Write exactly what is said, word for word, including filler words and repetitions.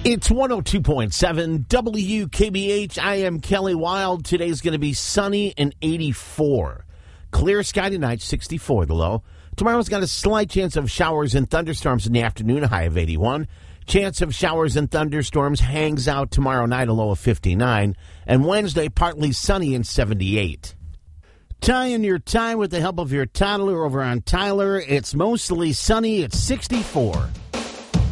It's one oh two point seven W K B H. I am Kelly Wild. Today's going to be sunny and eighty-four. Clear sky tonight, sixty-four the low. Tomorrow's got a slight chance of showers and thunderstorms in the afternoon, a high of eighty-one. Chance of showers and thunderstorms hangs out tomorrow night, a low of fifty-nine. And Wednesday, partly sunny and seventy-eight. Tying your tie with the help of your toddler over on Tyler. It's mostly sunny at sixty-four.